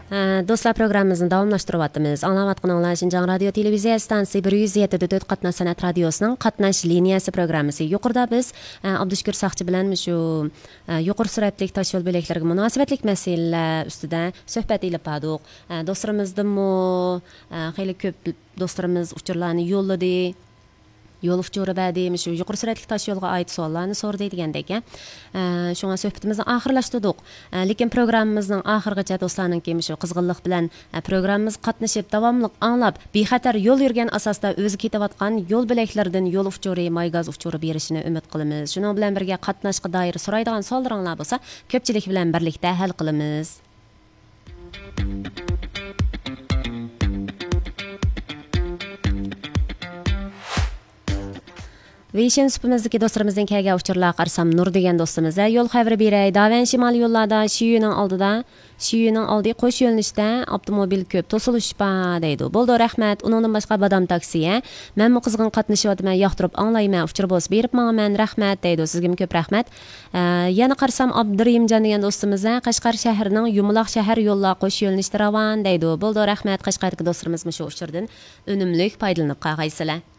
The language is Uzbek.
Do'stlar, programmamizni davomlashtiryapmiz. Anglayotganinglar Shinjang radio televiziya stansiyasi 107.4 qatnash san'at radiosining qatnash liniyasi programmasi. Yuqorida biz Abdushukur Saqchi bilan shu yuqori suratli tosh yo'l bo'laklariga munosabatlik masalalar ustida suhbat ilib bordik. Do'stlarimizdan xeyli ko'p do'stlarimiz uchurlarni yo'lladi. Yo'l uchuri badi, shu yuqori suratli tosh yo'lga oid savollarni so'rdi degandek. Shunga suhbatimizni oxirlashtirdik. Lekin programmamizning oxirigacha do'stlarninki shu qizg'inlik bilan programmamiz qatnashib, davomli anglab, bexatar yo'l yurgan asosda o'zi ketayotgan yo'l bo'laklaridan yo'l uchuri, maygaz uchuri berishini umid qilamiz. Shuning bilan birga qatnashga doir so'raydigan savollaringiz bo'lsa, ko'pchilik bilan birlikda hal qilamiz. Vishin supimizdagi do'stlarimizning kelgan uchurlar qarsam Nur degan do'stimiz yo'l xabari beray. Davan shimol yo'llarda Shiyuning oldi qo'sh yo'nalishda avtomobil ko'p to'silish bor deydi. Bo'ldi, rahmat. Uningdan boshqa badam taksi. Men bu qizg'in qatnashyapman, yoqtirib anglayman, uchur bo'lsa berib menman, rahmat deydi. Sizga ko'p rahmat. Yana qarsam Abdurimjon degan do'stimiz Qashqar shahrining Yumaloq shahar yo'llar qo'sh yo'nalishda ravon deydi. Bo'ldi, rahmat. Qashqardagi do'stlarimiz shu uchurdan unumli foydalanib qolgaysizlar.